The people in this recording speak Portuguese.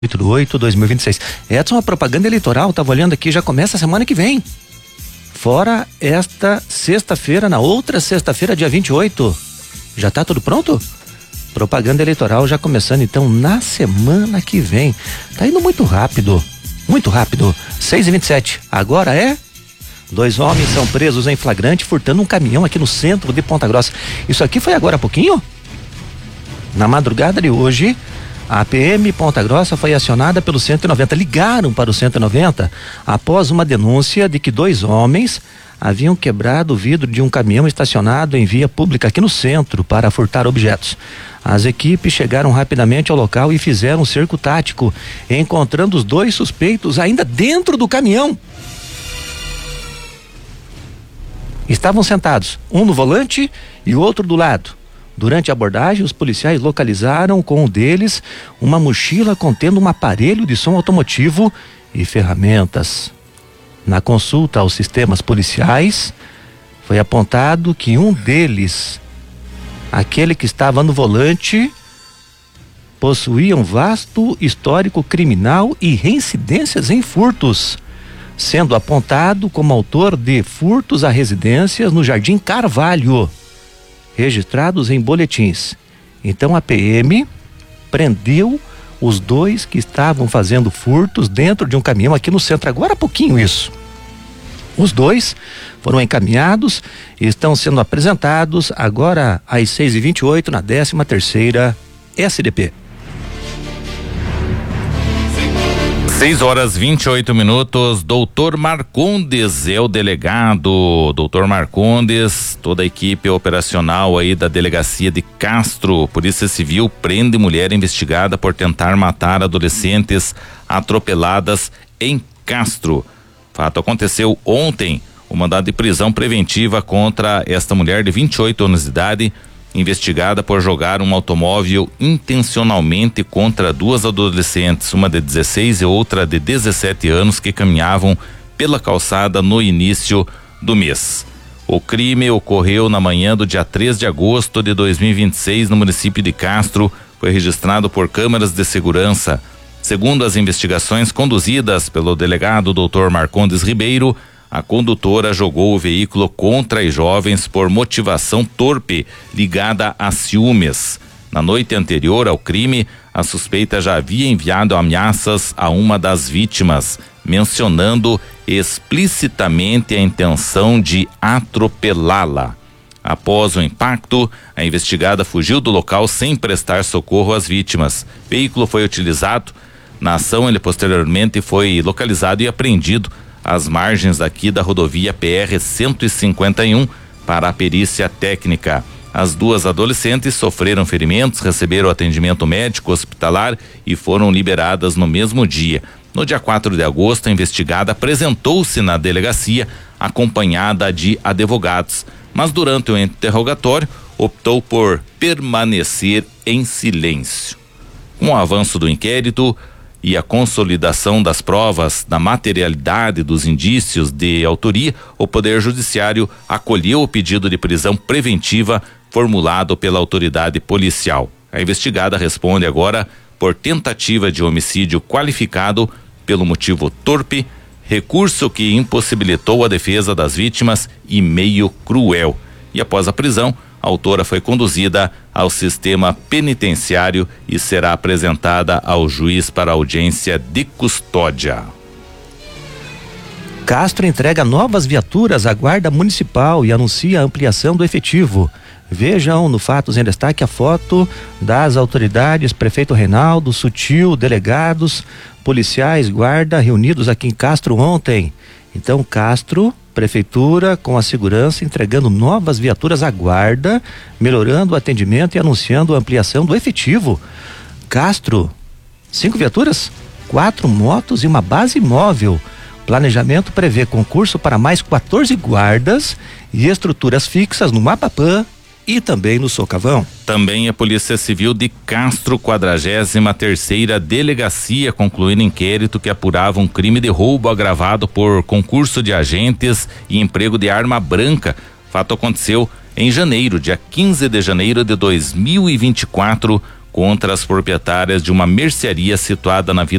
8/8/2026. Edson, a propaganda eleitoral, tava olhando aqui, já começa semana que vem. Fora esta sexta-feira, na outra sexta-feira, dia 28. Já tá tudo pronto? Propaganda eleitoral já começando então na semana que vem. Tá indo muito rápido, muito rápido. 6h27. Agora é? 2 homens são presos em flagrante furtando um caminhão aqui no centro de Ponta Grossa. Isso aqui foi agora há pouquinho? Na madrugada de hoje, a PM Ponta Grossa foi acionada pelo 190. Ligaram para o 190 após uma denúncia de que 2 homens haviam quebrado o vidro de um caminhão estacionado em via pública aqui no centro para furtar objetos. As equipes chegaram rapidamente ao local e fizeram um cerco tático, encontrando os 2 suspeitos ainda dentro do caminhão. Estavam sentados, um no volante e o outro do lado. Durante a abordagem, os policiais localizaram com um deles uma mochila contendo um aparelho de som automotivo e ferramentas. Na consulta aos sistemas policiais, foi apontado que um deles, aquele que estava no volante, possuía um vasto histórico criminal e reincidências em furtos, sendo apontado como autor de furtos a residências no Jardim Carvalho, registrados em boletins. Então a PM prendeu os 2 que estavam fazendo furtos dentro de um caminhão aqui no centro, agora há pouquinho isso. Os 2 foram encaminhados e estão sendo apresentados agora às 6h28 na 13ª SDP. 6h28. Doutor Marcondes é o delegado. Doutor Marcondes, toda a equipe operacional aí da delegacia de Castro, Polícia Civil, prende mulher investigada por tentar matar adolescentes atropeladas em Castro. O fato aconteceu ontem. O mandado de prisão preventiva contra esta mulher de 28 anos de idade, investigada por jogar um automóvel intencionalmente contra 2 adolescentes, uma de 16 e outra de 17 anos, que caminhavam pela calçada no início do mês. O crime ocorreu na manhã do dia 3 de agosto de 2026 no município de Castro. Foi registrado por câmeras de segurança. Segundo as investigações conduzidas pelo delegado Dr. Marcondes Ribeiro, a condutora jogou o veículo contra as jovens por motivação torpe, ligada a ciúmes. Na noite anterior ao crime, a suspeita já havia enviado ameaças a uma das vítimas, mencionando explicitamente a intenção de atropelá-la. Após o impacto, a investigada fugiu do local sem prestar socorro às vítimas. O veículo foi utilizado. Na ação, ele posteriormente foi localizado e apreendido às margens aqui da rodovia PR-151 para a perícia técnica. As 2 adolescentes sofreram ferimentos, receberam atendimento médico hospitalar e foram liberadas no mesmo dia. No dia 4 de agosto, a investigada apresentou-se na delegacia acompanhada de advogados, mas durante o interrogatório optou por permanecer em silêncio. Com o avanço do inquérito e a consolidação das provas da materialidade dos indícios de autoria, o Poder Judiciário acolheu o pedido de prisão preventiva formulado pela autoridade policial. A investigada responde agora por tentativa de homicídio qualificado pelo motivo torpe, recurso que impossibilitou a defesa das vítimas e meio cruel. E após a prisão, a autora foi conduzida ao sistema penitenciário e será apresentada ao juiz para audiência de custódia. Castro entrega novas viaturas à Guarda Municipal e anuncia a ampliação do efetivo. Vejam no Fatos em Destaque a foto das autoridades, prefeito Reinaldo, Sutil, delegados, policiais, guarda, reunidos aqui em Castro ontem. Então, Castro, prefeitura com a segurança entregando novas viaturas à guarda, melhorando o atendimento e anunciando a ampliação do efetivo. Castro, 5 viaturas, 4 motos e uma base móvel. Planejamento prevê concurso para mais 14 guardas e estruturas fixas no Mapapã e também no Socavão. Também a Polícia Civil de Castro, 43ª Delegacia, concluindo inquérito que apurava um crime de roubo agravado por concurso de agentes e emprego de arma branca. Fato aconteceu em janeiro, dia 15 de janeiro de 2024, contra as proprietárias de uma mercearia situada na Vila